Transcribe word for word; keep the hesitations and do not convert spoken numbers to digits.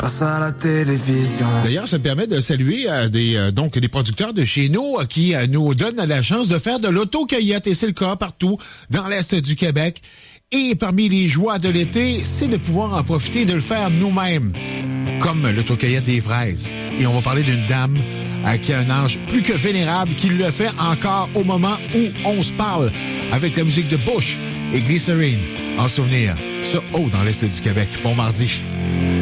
passe à la télévision. D'ailleurs, ça me permet de saluer euh, des euh, donc des producteurs de chez nous euh, qui euh, nous donnent la chance de faire de l'autocueillette, et c'est le cas partout dans l'Est du Québec. Et parmi les joies de l'été, c'est de pouvoir en profiter de le faire nous-mêmes, comme l'autocueillette des fraises. Et on va parler d'une dame euh, qui a un âge plus que vénérable, qui le fait encore au moment où on se parle, avec la musique de Bush et Glycerine en souvenir. Ça, haut dans l'Est du Québec. Bon mardi.